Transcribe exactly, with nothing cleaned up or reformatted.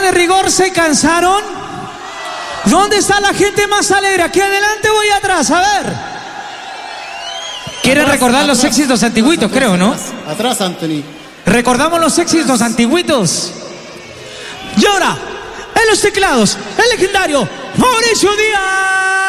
de rigor se cansaron? ¿Dónde está la gente más alegre? ¿Aquí adelante o ahí atrás? A ver. ¿Quieren recordar los éxitos antiguitos, creo, no? Atrás, Anthony. Recordamos los éxitos antiguitos. Y ahora, en los teclados, el legendario Mauricio Díaz.